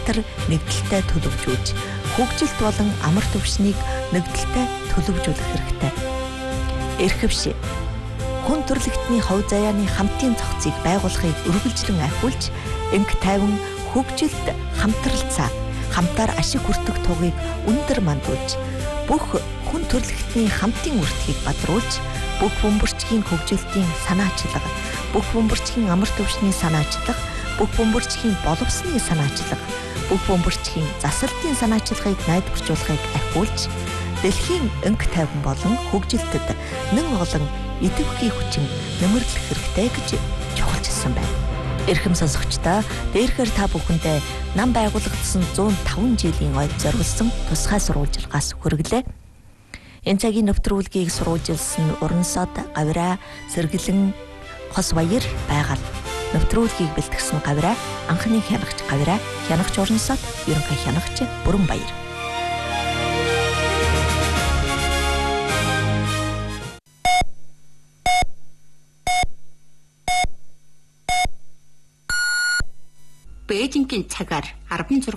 хамтар нэгдэлтэй төлөвлөж, хөгжилт болон амар төвшнийг нэгдэлтэй төлөвлөжүүлэх хэрэгтэй. Эрхэвшээ хүн төрөлхтний хувь заяаны хамтын цогцыг байгуулахыг үргэлжлэн ахиулж, энх тайван хөгжилд хамтралцаа, хамтаар ашиг хүртэх тугыг өндөр мандуулж, бүх хүн төрөлхтний хамтын үртгийг бадруулж, бүх бөмбөрчгийн хөгжилтийн санаачлага, бүх бөмбөрчгийн амар төвшний санаачлага, бүх бөмбөрчгийн боловсны санаачлага, бүх бөмбөрчгийн засалтын санаачлагыг найдваржуулахыг ахиулж, дэлхийн энх тайван болон хөгжилтэд нэн олон идэвхий хүчин нэмэрлэх хэрэгтэй гэж чухалчилсан байна. Эрхэм сонсогчдоо, дээрхээр та бүхэндээ нам байгуулагдсан 105 жилийн ойд зориулсан тусгай сурвалжилгаас хүргэлээ. Энэ цагийн нэвтрүүлгийг сурвалжилсан Урансод, Гавраа, Сэргэлэн, Хос Баяр байгаа. Нэвтрүүлгийг бэлтгэсэн Гавраа, анхны хянагч Гавраа, хянагч Урансод, ерөнхий хянагч Бүрэн Баяр. Бээжингийн цагаар 16